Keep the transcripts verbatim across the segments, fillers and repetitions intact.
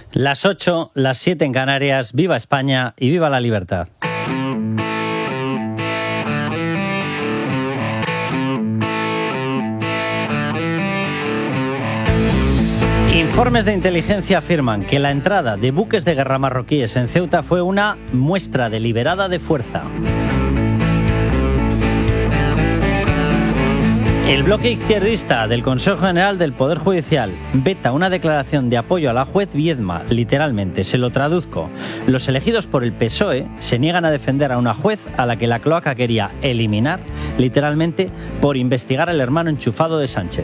Las ocho, las siete en Canarias. Viva España y viva la libertad. Informes de inteligencia afirman que la entrada de buques de guerra marroquíes en Ceuta fue una muestra deliberada de fuerza. El bloque izquierdista del Consejo General del Poder Judicial veta una declaración de apoyo a la juez Viedma, literalmente, se lo traduzco. Los elegidos por el P S O E se niegan a defender a una juez a la que la cloaca quería eliminar, literalmente, por investigar al hermano enchufado de Sánchez.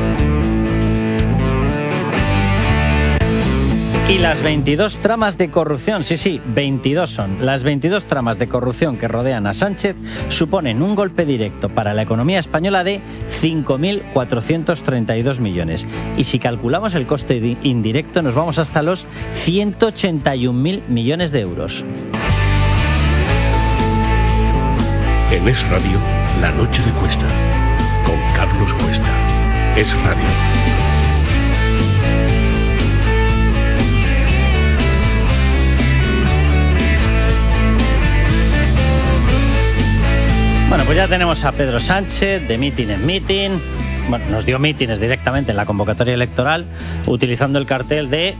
Y las veintidós tramas de corrupción, sí, sí, veintidós son, las veintidós tramas de corrupción que rodean a Sánchez suponen un golpe directo para la economía española de cinco mil cuatrocientos treinta y dos millones. Y si calculamos el coste indirecto nos vamos hasta los ciento ochenta y un mil millones de euros. En Es Radio, la noche de Cuesta, con Carlos Cuesta. Es Radio. Bueno, pues ya tenemos a Pedro Sánchez de mitin en mitin. Bueno, nos dio mítines directamente en la convocatoria electoral, utilizando el cartel de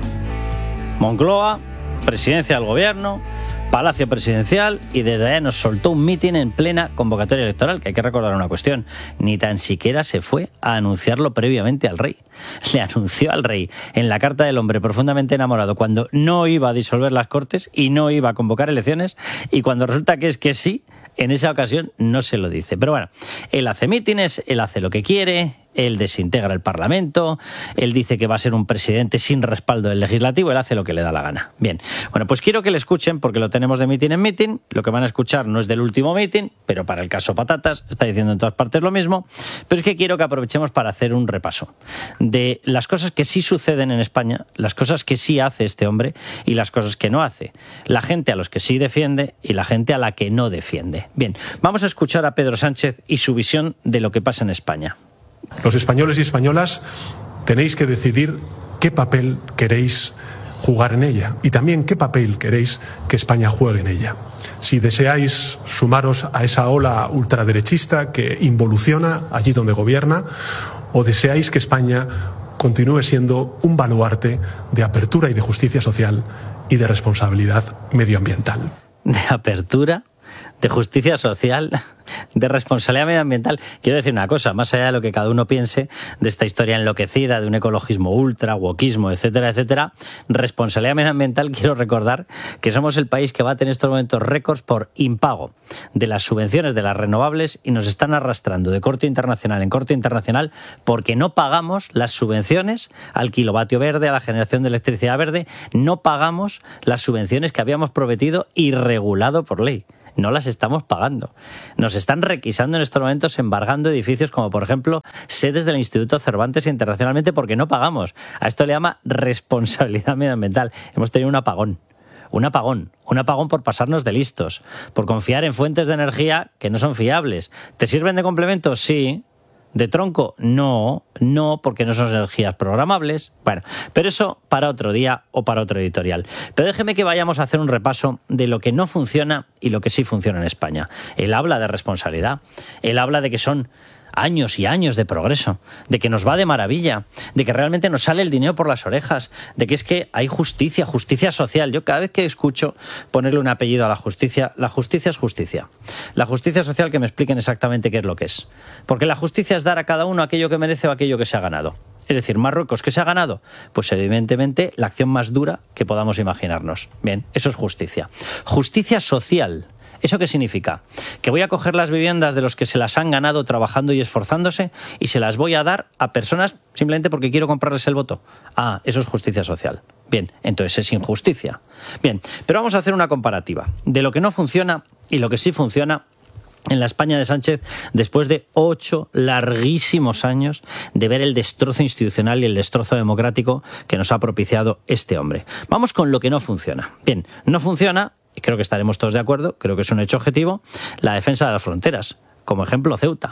Moncloa, Presidencia del Gobierno, Palacio Presidencial, y desde allá nos soltó un mitin en plena convocatoria electoral, que hay que recordar una cuestión, ni tan siquiera se fue a anunciarlo previamente al rey. Le anunció al rey en la carta del hombre profundamente enamorado cuando no iba a disolver las Cortes y no iba a convocar elecciones, y cuando resulta que es que sí, en esa ocasión no se lo dice. Pero bueno, él hace mítines, él hace lo que quiere, él desintegra el Parlamento, él dice que va a ser un presidente sin respaldo del legislativo, él hace lo que le da la gana. Bien, bueno, pues quiero que le escuchen porque lo tenemos de mitin en mitin, lo que van a escuchar no es del último mitin, pero para el caso patatas, está diciendo en todas partes lo mismo, pero es que quiero que aprovechemos para hacer un repaso de las cosas que sí suceden en España, las cosas que sí hace este hombre y las cosas que no hace, la gente a los que sí defiende y la gente a la que no defiende. Bien, vamos a escuchar a Pedro Sánchez y su visión de lo que pasa en España. Los españoles y españolas tenéis que decidir qué papel queréis jugar en ella y también qué papel queréis que España juegue en ella. Si deseáis sumaros a esa ola ultraderechista que involuciona allí donde gobierna, o deseáis que España continúe siendo un baluarte de apertura y de justicia social y de responsabilidad medioambiental. De apertura, de justicia social, de responsabilidad medioambiental. Quiero decir una cosa, más allá de lo que cada uno piense de esta historia enloquecida, de un ecologismo ultra, wokismo, etcétera, etcétera, responsabilidad medioambiental, quiero recordar que somos el país que va a tener estos momentos récords por impago de las subvenciones de las renovables y nos están arrastrando de corte internacional en corte internacional porque no pagamos las subvenciones al kilovatio verde, a la generación de electricidad verde, no pagamos las subvenciones que habíamos prometido y regulado por ley. No las estamos pagando. Nos están requisando en estos momentos, embargando edificios como, por ejemplo, sedes del Instituto Cervantes internacionalmente porque no pagamos. A esto le llama responsabilidad medioambiental. Hemos tenido un apagón. Un apagón. Un apagón por pasarnos de listos. Por confiar en fuentes de energía que no son fiables. ¿Te sirven de complemento? Sí. ¿De tronco? No, no, porque no son energías programables. Bueno, pero eso para otro día o para otro editorial. Pero déjeme que vayamos a hacer un repaso de lo que no funciona y lo que sí funciona en España. Él habla de responsabilidad, él habla de que son años y años de progreso, de que nos va de maravilla, de que realmente nos sale el dinero por las orejas, de que es que hay justicia, justicia social. Yo cada vez que escucho ponerle un apellido a la justicia, la justicia es justicia. La justicia social, que me expliquen exactamente qué es lo que es. Porque la justicia es dar a cada uno aquello que merece o aquello que se ha ganado. Es decir, Marruecos, ¿qué se ha ganado? Pues evidentemente la acción más dura que podamos imaginarnos. Bien, eso es justicia. Justicia social. ¿Eso qué significa? Que voy a coger las viviendas de los que se las han ganado trabajando y esforzándose y se las voy a dar a personas simplemente porque quiero comprarles el voto. Ah, eso es justicia social. Bien, entonces es injusticia. Bien, pero vamos a hacer una comparativa de lo que no funciona y lo que sí funciona en la España de Sánchez después de ocho larguísimos años de ver el destrozo institucional y el destrozo democrático que nos ha propiciado este hombre. Vamos con lo que no funciona. Bien, no funciona, y creo que estaremos todos de acuerdo, creo que es un hecho objetivo, la defensa de las fronteras. Como ejemplo, Ceuta.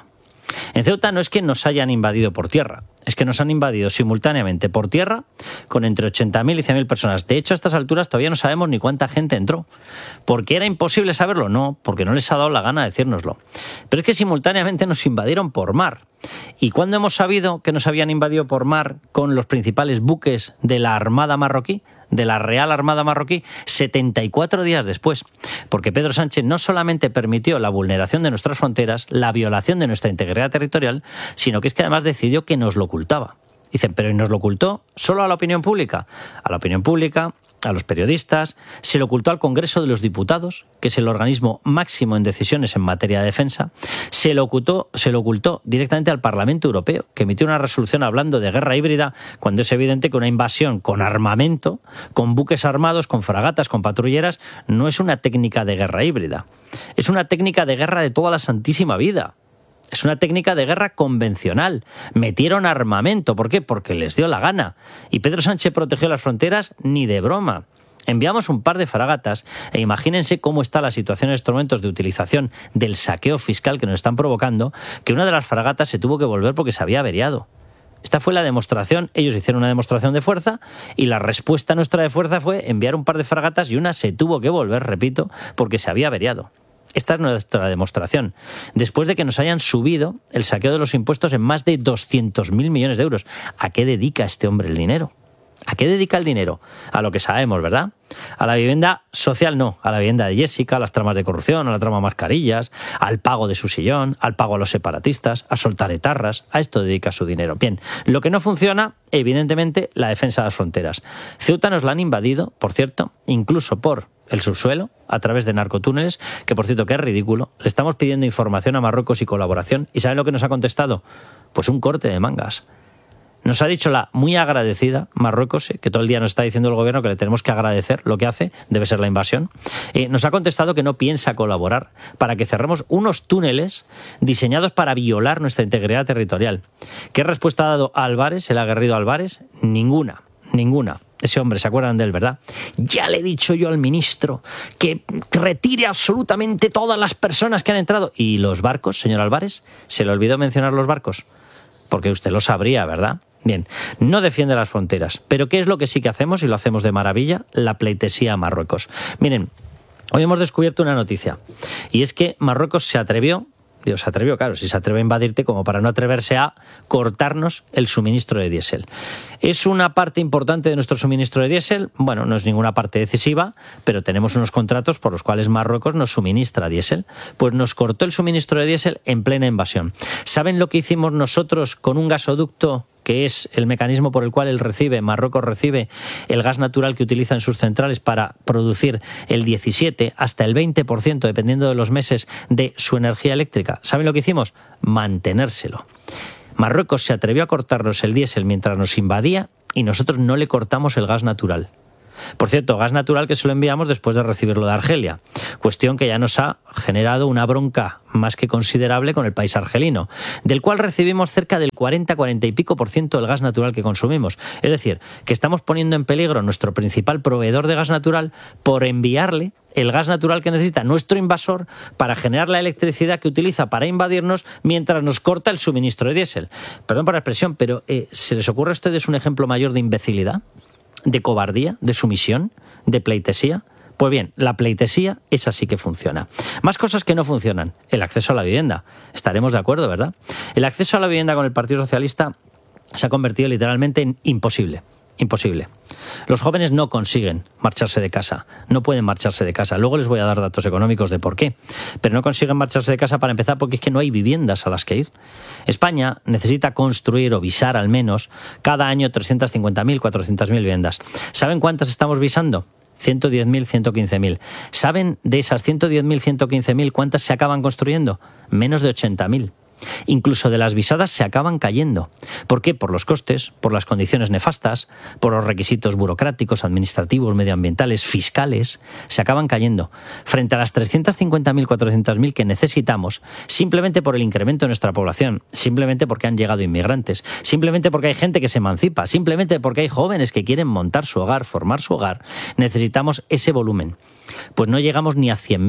En Ceuta no es que nos hayan invadido por tierra, es que nos han invadido simultáneamente por tierra con entre ochenta mil y cien mil personas. De hecho, a estas alturas todavía no sabemos ni cuánta gente entró. ¿Por qué era imposible saberlo? No, porque no les ha dado la gana decírnoslo. Pero es que simultáneamente nos invadieron por mar. ¿Y cuándo hemos sabido que nos habían invadido por mar con los principales buques de la Armada marroquí? De la Real Armada marroquí, setenta y cuatro días después, porque Pedro Sánchez no solamente permitió la vulneración de nuestras fronteras, la violación de nuestra integridad territorial, sino que es que además decidió que nos lo ocultaba. Dicen, pero ¿y nos lo ocultó solo a la opinión pública? A la opinión pública, a los periodistas, se lo ocultó al Congreso de los Diputados, que es el organismo máximo en decisiones en materia de defensa, se lo ocultó, se lo ocultó directamente al Parlamento Europeo, que emitió una resolución hablando de guerra híbrida, cuando es evidente que una invasión con armamento, con buques armados, con fragatas, con patrulleras, no es una técnica de guerra híbrida, es una técnica de guerra de toda la santísima vida. Es una técnica de guerra convencional. Metieron armamento. ¿Por qué? Porque les dio la gana. Y Pedro Sánchez protegió las fronteras ni de broma. Enviamos un par de fragatas e imagínense cómo está la situación en estos momentos de utilización del saqueo fiscal que nos están provocando, que una de las fragatas se tuvo que volver porque se había averiado. Esta fue la demostración, ellos hicieron una demostración de fuerza y la respuesta nuestra de fuerza fue enviar un par de fragatas y una se tuvo que volver, repito, porque se había averiado. Esta es nuestra demostración. Después de que nos hayan subido el saqueo de los impuestos en más de doscientos mil millones de euros. ¿A qué dedica este hombre el dinero? ¿A qué dedica el dinero? A lo que sabemos, ¿verdad? A la vivienda social no, a la vivienda de Jessica, a las tramas de corrupción, a la trama mascarillas, al pago de su sillón, al pago a los separatistas, a soltar etarras, a esto dedica su dinero. Bien, lo que no funciona, evidentemente, la defensa de las fronteras. Ceuta nos la han invadido, por cierto, incluso por el subsuelo, a través de narcotúneles, que por cierto que es ridículo. Le estamos pidiendo información a Marruecos y colaboración, ¿y saben lo que nos ha contestado? Pues un corte de mangas. Nos ha dicho la muy agradecida Marruecos, que todo el día nos está diciendo el gobierno que le tenemos que agradecer lo que hace, debe ser la invasión, eh, nos ha contestado que no piensa colaborar para que cerremos unos túneles diseñados para violar nuestra integridad territorial. ¿Qué respuesta ha dado Álvarez, el aguerrido Álvarez? Ninguna, ninguna. Ese hombre, ¿se acuerdan de él, verdad? Ya le he dicho yo al ministro que retire absolutamente todas las personas que han entrado. ¿Y los barcos, señor Álvarez? ¿Se le olvidó mencionar los barcos? Porque usted lo sabría, ¿verdad? Bien, no defiende las fronteras, pero ¿qué es lo que sí que hacemos? Y lo hacemos de maravilla, la pleitesía a Marruecos. Miren, hoy hemos descubierto una noticia, y es que Marruecos se atrevió, Dios, se atrevió, claro, si se atreve a invadirte como para no atreverse a cortarnos el suministro de diésel. ¿Es una parte importante de nuestro suministro de diésel? Bueno, no es ninguna parte decisiva, pero tenemos unos contratos por los cuales Marruecos nos suministra diésel. Pues nos cortó el suministro de diésel en plena invasión. ¿Saben lo que hicimos nosotros con un gasoducto, que es el mecanismo por el cual él recibe, Marruecos recibe el gas natural que utiliza en sus centrales para producir el diecisiete hasta el veinte por ciento, dependiendo de los meses, de su energía eléctrica? ¿Saben lo que hicimos? Mantenérselo. Marruecos se atrevió a cortarnos el diésel mientras nos invadía y nosotros no le cortamos el gas natural. Por cierto, gas natural que se lo enviamos después de recibirlo de Argelia, cuestión que ya nos ha generado una bronca más que considerable con el país argelino, del cual recibimos cerca del cuarenta, cuarenta y pico por ciento del gas natural que consumimos. Es decir, que estamos poniendo en peligro nuestro principal proveedor de gas natural por enviarle el gas natural que necesita nuestro invasor para generar la electricidad que utiliza para invadirnos mientras nos corta el suministro de diésel. Perdón por la expresión, pero eh, ¿se les ocurre a ustedes un ejemplo mayor de imbecilidad? ¿De cobardía? ¿De sumisión? ¿De pleitesía? Pues bien, la pleitesía, esa sí que funciona. Más cosas que no funcionan. El acceso a la vivienda. Estaremos de acuerdo, ¿verdad? El acceso a la vivienda con el Partido Socialista se ha convertido literalmente en imposible. Imposible. Los jóvenes no consiguen marcharse de casa, no pueden marcharse de casa. Luego les voy a dar datos económicos de por qué. Pero no consiguen marcharse de casa para empezar porque es que no hay viviendas a las que ir. España necesita construir o visar al menos cada año trescientas cincuenta mil, cuatrocientas mil viviendas. ¿Saben cuántas estamos visando? ciento diez mil, ciento quince mil. ¿Saben de esas ciento diez mil, ciento quince mil cuántas se acaban construyendo? Menos de ochenta mil. Incluso de las visadas se acaban cayendo. ¿Por qué? Por los costes, por las condiciones nefastas, por los requisitos burocráticos, administrativos, medioambientales, fiscales, se acaban cayendo. Frente a las trescientas cincuenta mil, cuatrocientas mil que necesitamos, simplemente por el incremento de nuestra población, simplemente porque han llegado inmigrantes, simplemente porque hay gente que se emancipa, simplemente porque hay jóvenes que quieren montar su hogar, formar su hogar, necesitamos ese volumen. Pues no llegamos ni a cien mil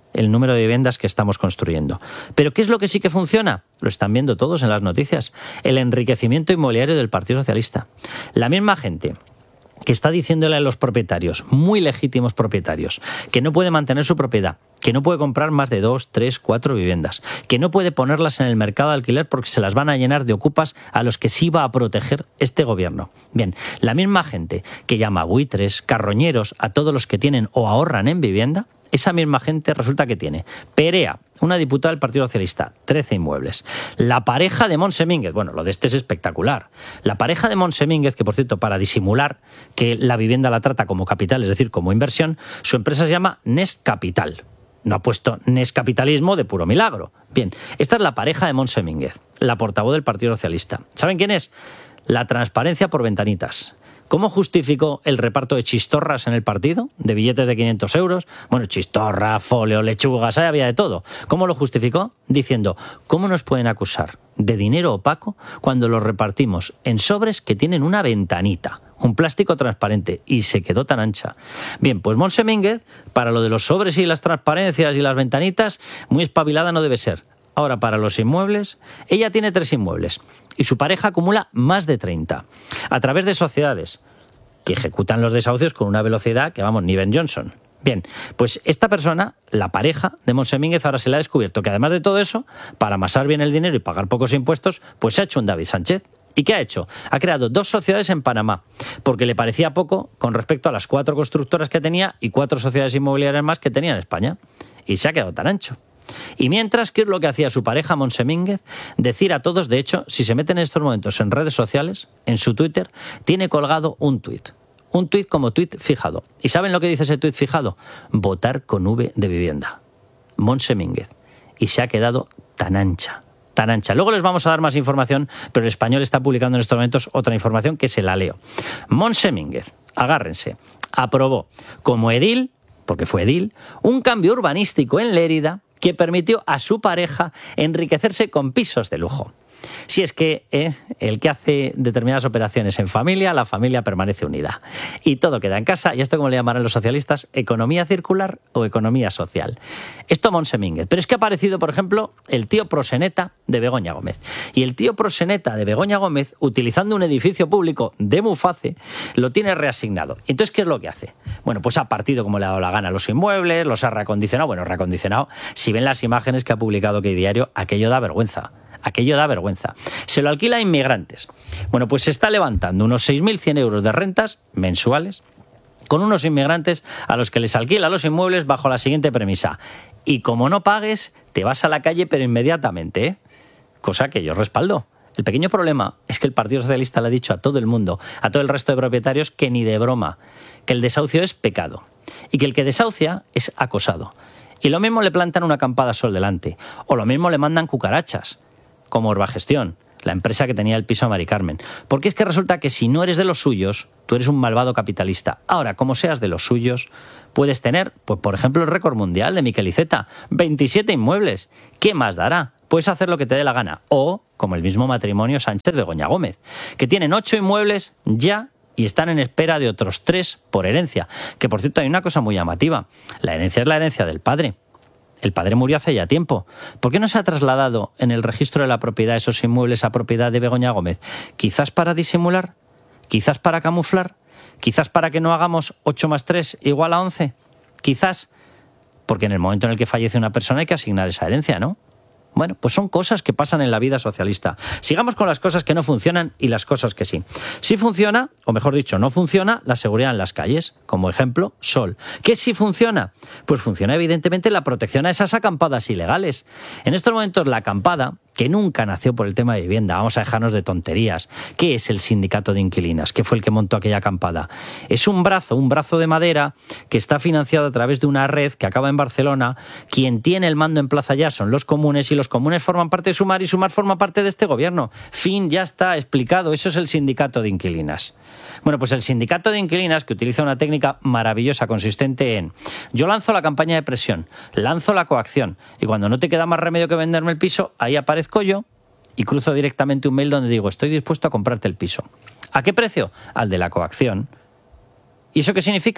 el número de viviendas que estamos construyendo. Pero ¿qué es lo que sí que funciona? Lo están viendo todos en las noticias. El enriquecimiento inmobiliario del Partido Socialista. La misma gente que está diciéndole a los propietarios, muy legítimos propietarios, que no puede mantener su propiedad, que no puede comprar más de dos, tres, cuatro viviendas, que no puede ponerlas en el mercado de alquiler porque se las van a llenar de ocupas a los que sí va a proteger este gobierno. Bien, la misma gente que llama buitres, carroñeros a todos los que tienen o ahorran en vivienda, esa misma gente resulta que tiene Perea, una diputada del Partido Socialista, trece inmuebles. La pareja de Montse Mínguez, bueno, lo de este es espectacular. La pareja de Montse Mínguez, que por cierto, para disimular que la vivienda la trata como capital, es decir, como inversión, su empresa se llama Nest Capital. No ha puesto Nest Capitalismo de puro milagro. Bien, esta es la pareja de Montse Mínguez, la portavoz del Partido Socialista. ¿Saben quién es? La transparencia por ventanitas. ¿Cómo justificó el reparto de chistorras en el partido? ¿De billetes de quinientos euros? Bueno, chistorra, folio, lechugas, ahí había de todo. ¿Cómo lo justificó? Diciendo, ¿cómo nos pueden acusar de dinero opaco cuando los repartimos en sobres que tienen una ventanita, un plástico transparente? Y se quedó tan ancha. Bien, pues Montse Mínguez, para lo de los sobres y las transparencias y las ventanitas, muy espabilada no debe ser. Ahora, para los inmuebles, ella tiene tres inmuebles y su pareja acumula más de treinta a través de sociedades que ejecutan los desahucios con una velocidad que, vamos, ni Ben Johnson. Bien, pues esta persona, la pareja de Montse Mínguez, ahora se le ha descubierto que además de todo eso, para amasar bien el dinero y pagar pocos impuestos, pues se ha hecho un David Sánchez. ¿Y qué ha hecho? Ha creado dos sociedades en Panamá, porque le parecía poco con respecto a las cuatro constructoras que tenía y cuatro sociedades inmobiliarias más que tenía en España. Y se ha quedado tan ancho. Y mientras, ¿qué es lo que hacía su pareja Montse Mínguez? Decir a todos, de hecho, si se meten en estos momentos en redes sociales, en su Twitter, tiene colgado un tuit. Un tuit como tuit fijado. ¿Y saben lo que dice ese tuit fijado? Votar con V de vivienda. Montse Mínguez. Y se ha quedado tan ancha, tan ancha. Luego les vamos a dar más información, pero el Español está publicando en estos momentos otra información que se la leo. Montse Mínguez, agárrense, aprobó como edil, porque fue edil, un cambio urbanístico en Lérida que permitió a su pareja enriquecerse con pisos de lujo. Si es que eh, el que hace determinadas operaciones en familia, la familia permanece unida. Y todo queda en casa, y esto como le llamarán los socialistas, economía circular o economía social. Esto Montse Mínguez. Pero es que ha aparecido, por ejemplo, el tío proseneta de Begoña Gómez. Y el tío proseneta de Begoña Gómez, utilizando un edificio público de Muface, lo tiene reasignado. Entonces, ¿qué es lo que hace? Bueno, pues ha partido como le ha dado la gana los inmuebles, los ha reacondicionado. Bueno, reacondicionado, si ven las imágenes que ha publicado Que Diario, aquello da vergüenza. Aquello da vergüenza. Se lo alquila a inmigrantes. Bueno, pues se está levantando unos seis mil cien euros de rentas mensuales con unos inmigrantes a los que les alquila los inmuebles bajo la siguiente premisa. Y como no pagues, te vas a la calle, pero inmediatamente, ¿eh? Cosa que yo respaldo. El pequeño problema es que el Partido Socialista le ha dicho a todo el mundo, a todo el resto de propietarios, que ni de broma, que el desahucio es pecado y que el que desahucia es acosado. Y lo mismo le plantan una acampada sol delante, o lo mismo le mandan cucarachas, como Urbagestión, la empresa que tenía el piso a Mari Carmen. Porque es que resulta que si no eres de los suyos, tú eres un malvado capitalista. Ahora, como seas de los suyos, puedes tener, pues por ejemplo, el récord mundial de Miquel Iceta, veintisiete inmuebles. ¿Qué más dará? Puedes hacer lo que te dé la gana. O, como el mismo matrimonio Sánchez-Begoña Gómez, que tienen ocho inmuebles ya y están en espera de otros tres por herencia. Que, por cierto, hay una cosa muy llamativa. La herencia es la herencia del padre. El padre murió hace ya tiempo. ¿Por qué no se ha trasladado en el registro de la propiedad esos inmuebles a propiedad de Begoña Gómez? Quizás para disimular, quizás para camuflar, quizás para que no hagamos ocho más tres igual a once. Quizás, porque en el momento en el que fallece una persona hay que asignar esa herencia, ¿no? Bueno, pues son cosas que pasan en la vida socialista. Sigamos con las cosas que no funcionan y las cosas que sí. Sí funciona, o mejor dicho, no funciona la seguridad en las calles. Como ejemplo, Sol. ¿Qué sí funciona? Pues funciona evidentemente la protección a esas acampadas ilegales. En estos momentos la acampada, que nunca nació por el tema de vivienda, vamos a dejarnos de tonterías. ¿Qué es el sindicato de inquilinas? ¿Qué fue el que montó aquella acampada? Es un brazo, un brazo de madera que está financiado a través de una red que acaba en Barcelona. Quien tiene el mando en Plaza ya son los comunes y los comunes forman parte de Sumar y Sumar forma parte de este gobierno. Fin, ya está explicado. Eso es el sindicato de inquilinas. Bueno, pues el sindicato de inquilinas, que utiliza una técnica maravillosa consistente en: yo lanzo la campaña de presión, lanzo la coacción, y cuando no te queda más remedio que venderme el piso, ahí aparezco yo y cruzo directamente un mail donde digo: estoy dispuesto a comprarte el piso. ¿A qué precio? Al de la coacción. ¿Y eso qué significa?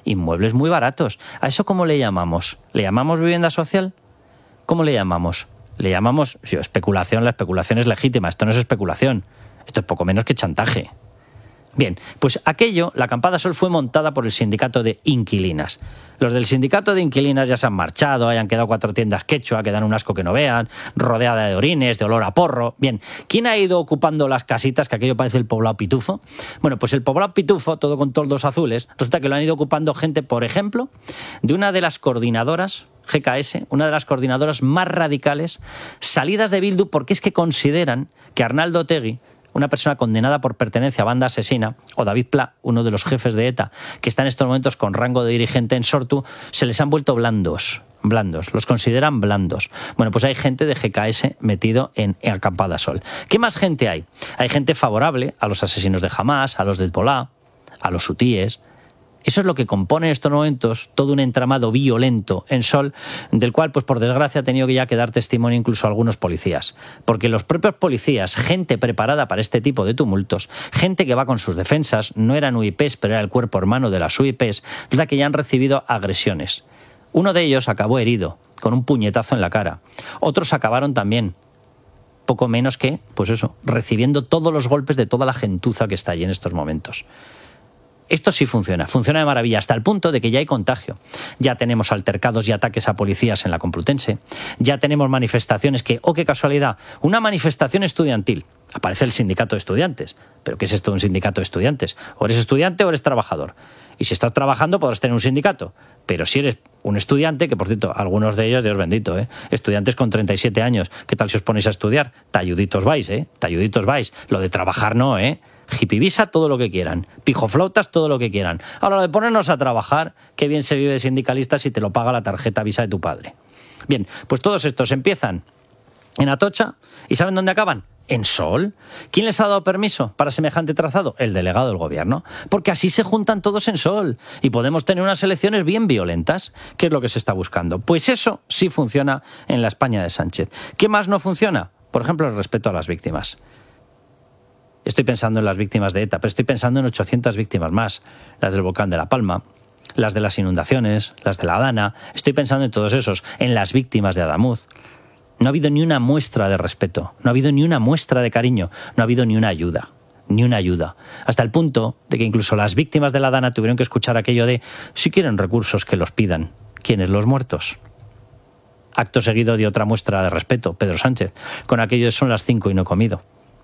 inmuebles muy baratos. ¿A eso cómo le llamamos? ¿Le llamamos vivienda social? ¿Cómo le llamamos? Le llamamos sí, especulación. La especulación es legítima. Esto no es especulación. Esto es poco menos que chantaje. Bien, pues aquello, la acampada Sol, fue montada por el sindicato de inquilinas. Los del sindicato de inquilinas ya se han marchado, hayan quedado cuatro tiendas quechua, que dan un asco que no vean, rodeada de orines, de olor a porro. Bien, ¿quién ha ido ocupando las casitas, que aquello parece el poblado Pitufo? Bueno, pues el poblado Pitufo, todo con toldos azules, resulta que lo han ido ocupando gente, por ejemplo, de una de las coordinadoras, G K S, una de las coordinadoras más radicales, salidas de Bildu, porque es que consideran que Arnaldo Otegi, una persona condenada por pertenencia a banda asesina, o David Pla, uno de los jefes de ETA, que está en estos momentos con rango de dirigente en Sortu, se les han vuelto blandos, blandos, los consideran blandos. Bueno, pues hay gente de G K S metido en Acampada Sol. ¿Qué más gente hay? Hay gente favorable a los asesinos de Hamás, a los de Hezbolá, a los hutíes. Eso es lo que compone en estos momentos todo un entramado violento en Sol, del cual, pues por desgracia, ha tenido que ya que dar testimonio incluso algunos policías. Porque los propios policías, gente preparada para este tipo de tumultos, gente que va con sus defensas, no eran U I Ps, pero era el cuerpo hermano de las U I Ps, es la que ya han recibido agresiones. Uno de ellos acabó herido, con un puñetazo en la cara. Otros acabaron también, poco menos que, pues eso, recibiendo todos los golpes de toda la gentuza que está allí en estos momentos. Esto sí funciona, funciona de maravilla, hasta el punto de que ya hay contagio. Ya tenemos altercados y ataques a policías en la Complutense, ya tenemos manifestaciones que, oh qué casualidad, una manifestación estudiantil. Aparece el sindicato de estudiantes. ¿Pero qué es esto de un sindicato de estudiantes? O eres estudiante o eres trabajador. Y si estás trabajando podrás tener un sindicato. Pero si eres un estudiante, que por cierto, algunos de ellos, Dios bendito, ¿eh? Estudiantes con treinta y siete años, ¿qué tal si os ponéis a estudiar? Talluditos vais, ¿eh? Talluditos vais. Lo de trabajar no, ¿eh? Hipivisa, todo lo que quieran. Pijoflautas, todo lo que quieran. Ahora, lo de ponernos a trabajar, qué bien se vive de sindicalista si te lo paga la tarjeta Visa de tu padre. Bien, pues todos estos empiezan en Atocha y ¿saben dónde acaban? En Sol. ¿Quién les ha dado permiso para semejante trazado? El delegado del gobierno. Porque así se juntan todos en Sol y podemos tener unas elecciones bien violentas. ¿Qué es lo que se está buscando? Pues eso sí funciona en la España de Sánchez. ¿Qué más no funciona? Por ejemplo, el respeto a las víctimas. Estoy pensando en las víctimas de ETA, pero estoy pensando en ochocientas víctimas más. Las del volcán de La Palma, las de las inundaciones, las de la Dana. Estoy pensando en todos esos, en las víctimas de Adamuz. No ha habido ni una muestra de respeto, no ha habido ni una muestra de cariño, no ha habido ni una ayuda, ni una ayuda. Hasta el punto de que incluso las víctimas de la Dana tuvieron que escuchar aquello de si quieren recursos que los pidan. ¿Quiénes? Los muertos. Acto seguido de otra muestra de respeto, Pedro Sánchez, con aquello de son las cinco y no he comido.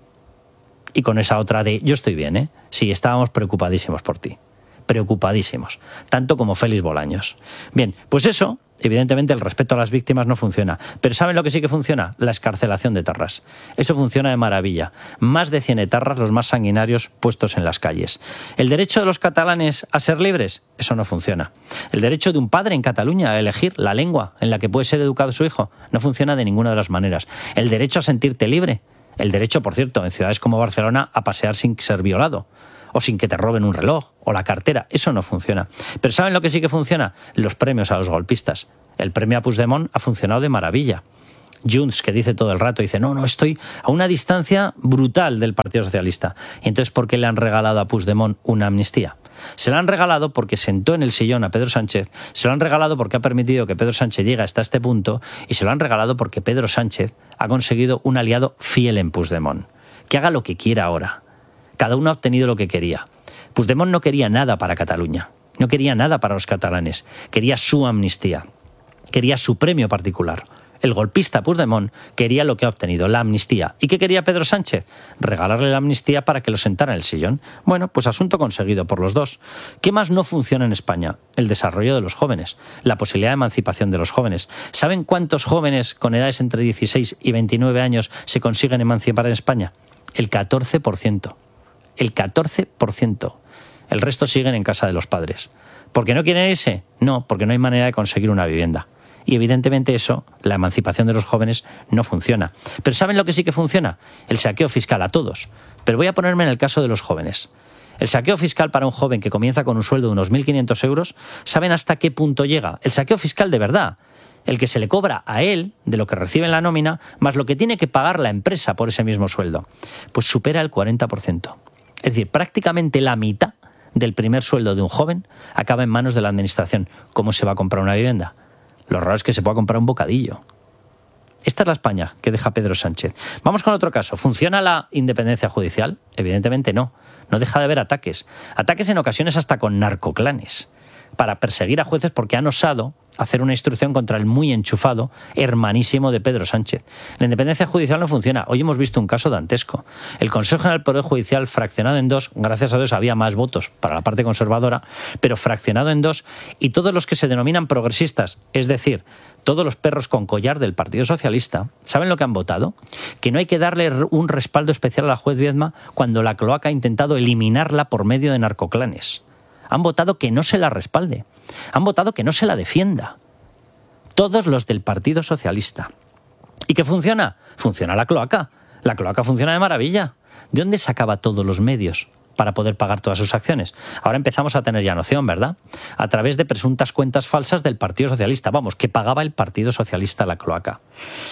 Y con esa otra de yo estoy bien, ¿eh? Sí, estábamos preocupadísimos por ti. Preocupadísimos. Tanto como Félix Bolaños. Bien, pues eso, evidentemente el respeto a las víctimas no funciona. Pero ¿saben lo que sí que funciona? La excarcelación de etarras. Eso funciona de maravilla. Más de cien etarras, los más sanguinarios, puestos en las calles. ¿El derecho de los catalanes a ser libres? Eso no funciona. ¿El derecho de un padre en Cataluña a elegir la lengua en la que puede ser educado su hijo? No funciona de ninguna de las maneras. ¿El derecho a sentirte libre? El derecho, por cierto, en ciudades como Barcelona a pasear sin ser violado o sin que te roben un reloj o la cartera. Eso no funciona. Pero ¿saben lo que sí que funciona? Los premios a los golpistas. El premio a Puigdemont ha funcionado de maravilla. Junts, que dice todo el rato, dice, no, no, estoy a una distancia brutal del Partido Socialista. Y entonces, ¿por qué le han regalado a Puigdemont una amnistía? Se la han regalado porque sentó en el sillón a Pedro Sánchez, se lo han regalado porque ha permitido que Pedro Sánchez llegue hasta este punto y se lo han regalado porque Pedro Sánchez ha conseguido un aliado fiel en Puigdemont. Que haga lo que quiera ahora. Cada uno ha obtenido lo que quería. Puigdemont no quería nada para Cataluña, no quería nada para los catalanes, quería su amnistía, quería su premio particular. El golpista Puigdemont quería lo que ha obtenido, la amnistía. ¿Y qué quería Pedro Sánchez? Regalarle la amnistía para que lo sentara en el sillón. Bueno, pues asunto conseguido por los dos. ¿Qué más no funciona en España? El desarrollo de los jóvenes, la posibilidad de emancipación de los jóvenes. ¿Saben cuántos jóvenes con edades entre dieciséis y veintinueve años se consiguen emancipar en España? El catorce por ciento. El catorce por ciento. El resto siguen en casa de los padres. ¿Por qué no quieren irse? No, porque no hay manera de conseguir una vivienda. Y evidentemente eso, la emancipación de los jóvenes, no funciona. Pero ¿saben lo que sí que funciona? El saqueo fiscal a todos. Pero voy a ponerme en el caso de los jóvenes. El saqueo fiscal para un joven que comienza con un sueldo de unos mil quinientos euros, ¿saben hasta qué punto llega? El saqueo fiscal de verdad. El que se le cobra a él, de lo que recibe en la nómina, más lo que tiene que pagar la empresa por ese mismo sueldo. Pues supera el cuarenta por ciento. Es decir, prácticamente la mitad del primer sueldo de un joven acaba en manos de la administración. ¿Cómo se va a comprar una vivienda? Lo raro es que se pueda comprar un bocadillo. Esta es la España que deja Pedro Sánchez. Vamos con otro caso. ¿Funciona la independencia judicial? Evidentemente no. No deja de haber ataques. Ataques en ocasiones hasta con narcoclanes, para perseguir a jueces porque han osado hacer una instrucción contra el muy enchufado hermanísimo de Pedro Sánchez. La independencia judicial no funciona. Hoy hemos visto un caso dantesco. El Consejo General del Poder Judicial fraccionado en dos, gracias a Dios había más votos para la parte conservadora, pero fraccionado en dos, y todos los que se denominan progresistas, es decir, todos los perros con collar del Partido Socialista, ¿saben lo que han votado? Que no hay que darle un respaldo especial a la juez Viedma cuando la cloaca ha intentado eliminarla por medio de narcoclanes. Han votado que no se la respalde. Han votado que no se la defienda. Todos los del Partido Socialista. ¿Y qué funciona? Funciona la cloaca. La cloaca funciona de maravilla. ¿De dónde sacaba todos los medios para poder pagar todas sus acciones? Ahora empezamos a tener ya noción, ¿verdad? A través de presuntas cuentas falsas del Partido Socialista. Vamos, que pagaba el Partido Socialista la cloaca.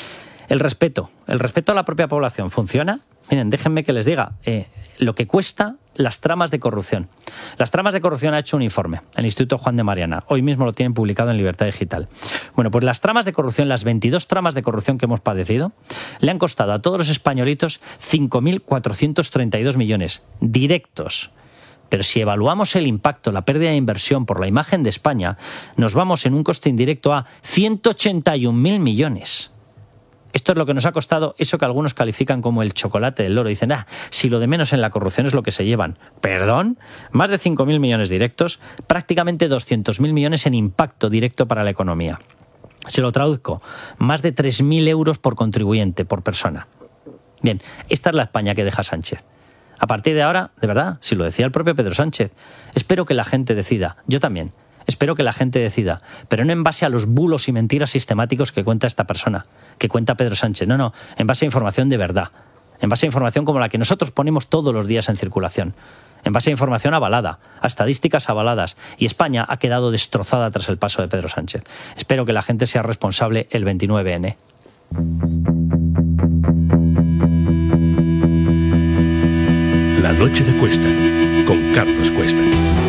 El respeto. El respeto a la propia población. ¿Funciona? Miren, déjenme que les diga eh, lo que cuesta las tramas de corrupción. Las tramas de corrupción ha hecho un informe, el Instituto Juan de Mariana. Hoy mismo lo tienen publicado en Libertad Digital. Bueno, pues las tramas de corrupción, las veintidós tramas de corrupción que hemos padecido, le han costado a todos los españolitos cinco mil cuatrocientos treinta y dos millones directos. Pero si evaluamos el impacto, la pérdida de inversión por la imagen de España, nos vamos en un coste indirecto a ciento ochenta y un mil millones. Esto es lo que nos ha costado eso que algunos califican como el chocolate del loro. Dicen, ah, si lo de menos en la corrupción es lo que se llevan. ¿Perdón? Más de cinco mil millones directos, prácticamente doscientos mil millones en impacto directo para la economía. Se lo traduzco, más de tres mil euros por contribuyente, por persona. Bien, esta es la España que deja Sánchez. A partir de ahora, de verdad, si lo decía el propio Pedro Sánchez, espero que la gente decida, yo también, espero que la gente decida, pero no en base a los bulos y mentiras sistemáticos que cuenta esta persona, que cuenta Pedro Sánchez, no, no, en base a información de verdad, en base a información como la que nosotros ponemos todos los días en circulación, en base a información avalada, a estadísticas avaladas, y España ha quedado destrozada tras el paso de Pedro Sánchez. Espero que la gente sea responsable el veintinueve ene. La noche de Cuesta, con Carlos Cuesta.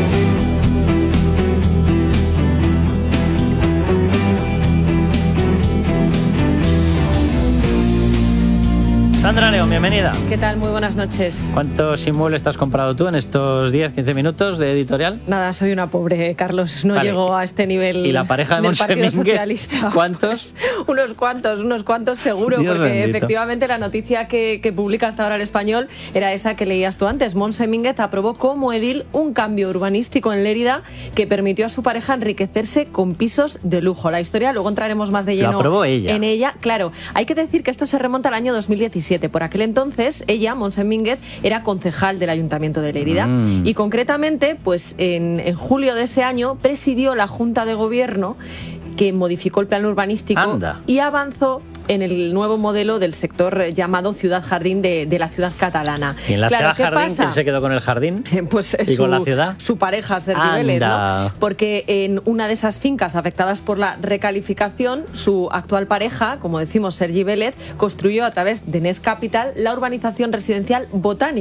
Sandra León, bienvenida. ¿Qué tal? Muy buenas noches. ¿Cuántos inmuebles te has comprado tú en estos diez, quince minutos de editorial? Nada, soy una pobre, Carlos. No vale. Llego a este nivel. ¿Y la pareja de del Partido Monsemingue? Socialista. ¿Cuántos? unos cuantos, unos cuantos seguro, Dios porque bendito. efectivamente la noticia que, que publica hasta ahora El Español era esa que leías tú antes. Monsemingue aprobó como edil un cambio urbanístico en Lérida que permitió a su pareja enriquecerse con pisos de lujo. La historia, luego entraremos más de lleno Lo aprobó ella. en ella. Claro, hay que decir que esto se remonta al año dos mil diecisiete. Por aquel entonces ella, Montse Mínguez, era concejal del Ayuntamiento de Lérida mm. y concretamente, pues en, en julio de ese año presidió la Junta de Gobierno que modificó el plan urbanístico Anda. y avanzó en el nuevo modelo del sector llamado Ciudad Jardín de, de la ciudad catalana. ¿Y en la claro, ciudad jardín pasa? quién se quedó con el jardín? Pues ¿Y su, con la ciudad? Su pareja, Sergi Vélez, ¿no? Porque en una de esas fincas afectadas por la recalificación, su actual pareja, como decimos, Sergi Vélez, construyó a través de Next Capital la urbanización residencial Botánica.